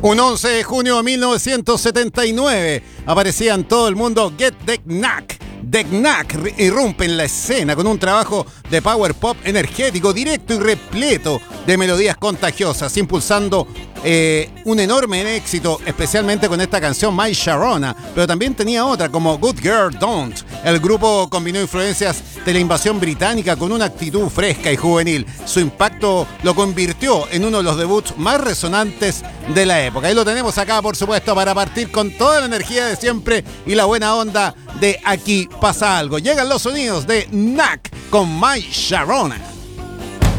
Un 11 de junio de 1979 aparecía en todo el mundo Get the Knack. The Knack irrumpe en la escena con un trabajo de power pop energético, directo y repleto de melodías contagiosas, impulsando un enorme éxito, especialmente con esta canción My Sharona, pero también tenía otra como Good Girl Don't. El grupo combinó influencias de la invasión británica con una actitud fresca y juvenil. Su impacto lo convirtió en uno de los debuts más resonantes de la época. Y lo tenemos acá, por supuesto, para partir con toda la energía de siempre y la buena onda de Aquí pasa algo. Llegan los sonidos de Knack con My Sharona.